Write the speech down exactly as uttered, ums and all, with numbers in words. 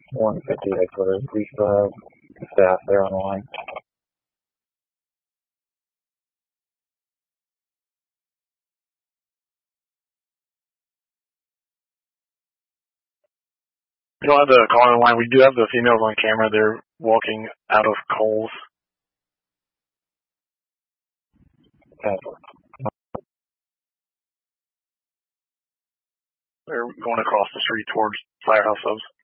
one fifty headquarters. We still have staff there on the line. We don't have the caller line. We do have the females on camera. They're walking out of Kohl's. They're going across the street towards Firehouse Subs.